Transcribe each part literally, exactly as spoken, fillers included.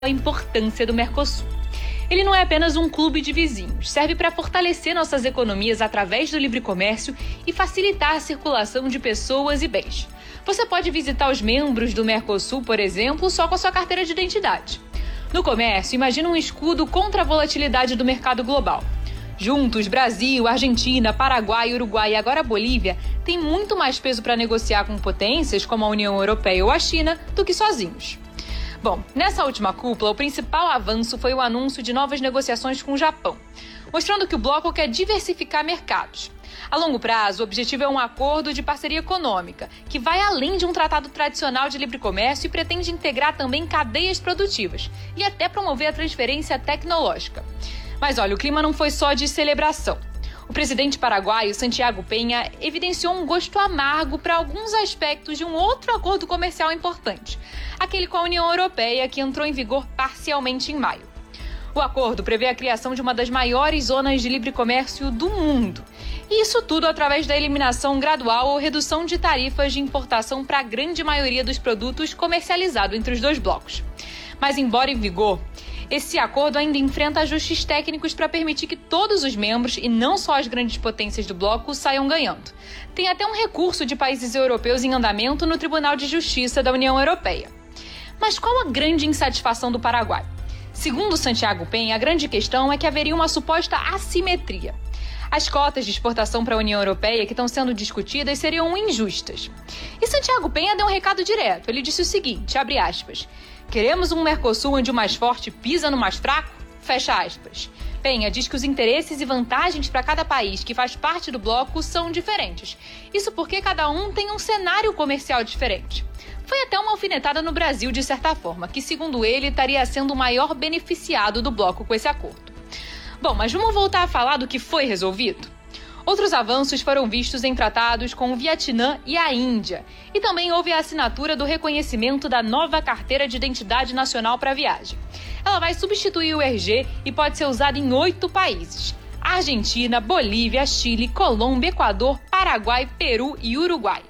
a importância do Mercosul. Ele não é apenas um clube de vizinhos, serve para fortalecer nossas economias através do livre comércio e facilitar a circulação de pessoas e bens. Você pode visitar os membros do Mercosul, por exemplo, só com a sua carteira de identidade. No comércio, imagina um escudo contra a volatilidade do mercado global. Juntos, Brasil, Argentina, Paraguai, Uruguai e agora Bolívia têm muito mais peso para negociar com potências como a União Europeia ou a China do que sozinhos. Bom, nessa última cúpula, o principal avanço foi o anúncio de novas negociações com o Japão, mostrando que o bloco quer diversificar mercados. A longo prazo, o objetivo é um acordo de parceria econômica, que vai além de um tratado tradicional de livre comércio e pretende integrar também cadeias produtivas e até promover a transferência tecnológica. Mas olha, o clima não foi só de celebração. O presidente paraguaio, Santiago Peña, evidenciou um gosto amargo para alguns aspectos de um outro acordo comercial importante, aquele com a União Europeia, que entrou em vigor parcialmente em maio. O acordo prevê a criação de uma das maiores zonas de livre comércio do mundo. E isso tudo através da eliminação gradual ou redução de tarifas de importação para a grande maioria dos produtos comercializados entre os dois blocos. Mas, embora em vigor, esse acordo ainda enfrenta ajustes técnicos para permitir que todos os membros, e não só as grandes potências do bloco, saiam ganhando. Tem até um recurso de países europeus em andamento no Tribunal de Justiça da União Europeia. Mas qual a grande insatisfação do Paraguai? Segundo Santiago Peña, a grande questão é que haveria uma suposta assimetria. As cotas de exportação para a União Europeia que estão sendo discutidas seriam injustas. E Santiago Peña deu um recado direto. Ele disse o seguinte, abre aspas, queremos um Mercosul onde o mais forte pisa no mais fraco? Fecha aspas. Peña diz que os interesses e vantagens para cada país que faz parte do bloco são diferentes. Isso porque cada um tem um cenário comercial diferente. Foi até uma alfinetada no Brasil, de certa forma, que, segundo ele, estaria sendo o maior beneficiado do bloco com esse acordo. Bom, mas vamos voltar a falar do que foi resolvido? Outros avanços foram vistos em tratados com o Vietnã e a Índia. E também houve a assinatura do reconhecimento da nova Carteira de Identidade Nacional para Viagem. Ela vai substituir o R G e pode ser usada em oito países: Argentina, Bolívia, Chile, Colômbia, Equador, Paraguai, Peru e Uruguai.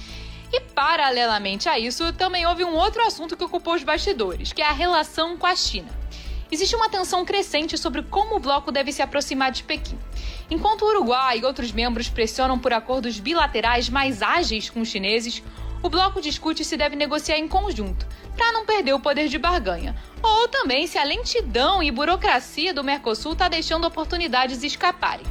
E, paralelamente a isso, também houve um outro assunto que ocupou os bastidores, que é a relação com a China. Existe uma tensão crescente sobre como o bloco deve se aproximar de Pequim. Enquanto o Uruguai e outros membros pressionam por acordos bilaterais mais ágeis com os chineses, o bloco discute se deve negociar em conjunto, para não perder o poder de barganha, ou também se a lentidão e burocracia do Mercosul está deixando oportunidades escaparem.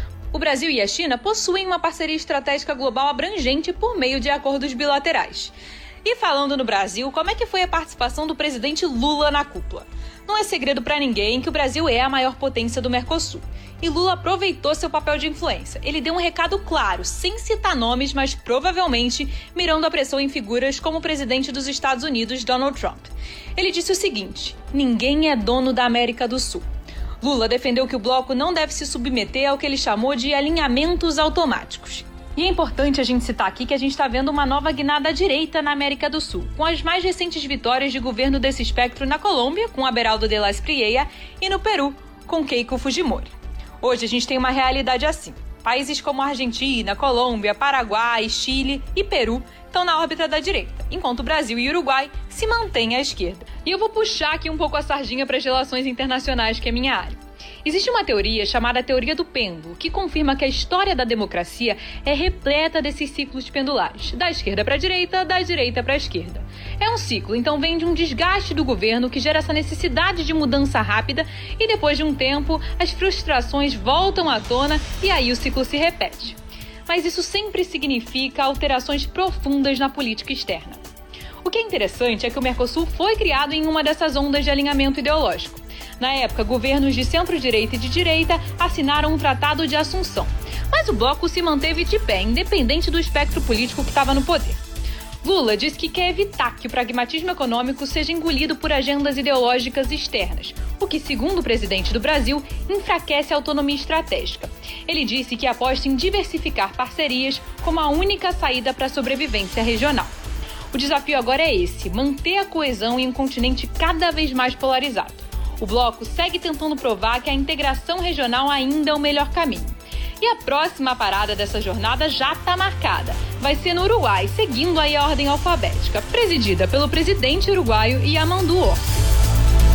O Brasil e a China possuem uma parceria estratégica global abrangente por meio de acordos bilaterais. E falando no Brasil, como é que foi a participação do presidente Lula na cúpula? Não é segredo para ninguém que o Brasil é a maior potência do Mercosul. E Lula aproveitou seu papel de influência. Ele deu um recado claro, sem citar nomes, mas provavelmente mirando a pressão em figuras como o presidente dos Estados Unidos, Donald Trump. Ele disse o seguinte: ninguém é dono da América do Sul. Lula defendeu que o bloco não deve se submeter ao que ele chamou de alinhamentos automáticos. E é importante a gente citar aqui que a gente está vendo uma nova guinada à direita na América do Sul, com as mais recentes vitórias de governo desse espectro na Colômbia, com Aberaldo de la Espriella, e no Peru, com Keiko Fujimori. Hoje a gente tem uma realidade assim. Países como Argentina, Colômbia, Paraguai, Chile e Peru estão na órbita da direita, enquanto o Brasil e o Uruguai se mantêm à esquerda. E eu vou puxar aqui um pouco a sardinha para as relações internacionais, que é minha área. Existe uma teoria chamada teoria do pêndulo, que confirma que a história da democracia é repleta desses ciclos pendulares, da esquerda para a direita, da direita para a esquerda. É um ciclo, então vem de um desgaste do governo que gera essa necessidade de mudança rápida e depois de um tempo as frustrações voltam à tona e aí o ciclo se repete. Mas isso sempre significa alterações profundas na política externa. O que é interessante é que o Mercosul foi criado em uma dessas ondas de alinhamento ideológico. Na época, governos de centro-direita e de direita assinaram um tratado de assunção. Mas o bloco se manteve de pé, independente do espectro político que estava no poder. Lula diz que quer evitar que o pragmatismo econômico seja engolido por agendas ideológicas externas, o que, segundo o presidente do Brasil, enfraquece a autonomia estratégica. Ele disse que aposta em diversificar parcerias como a única saída para a sobrevivência regional. O desafio agora é esse: manter a coesão em um continente cada vez mais polarizado. O bloco segue tentando provar que a integração regional ainda é o melhor caminho. E a próxima parada dessa jornada já está marcada. Vai ser no Uruguai, seguindo aí a ordem alfabética, presidida pelo presidente uruguaio Yamandu Orsi.